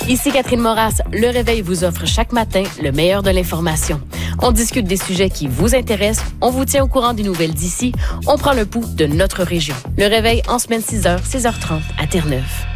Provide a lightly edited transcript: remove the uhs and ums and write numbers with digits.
Ici Catherine Moras, Le Réveil vous offre chaque matin le meilleur de l'information. On discute des sujets qui vous intéressent, on vous tient au courant des nouvelles d'ici, on prend le pouls de notre région. Le Réveil en semaine 6h, 6h30 à Terre-Neuve.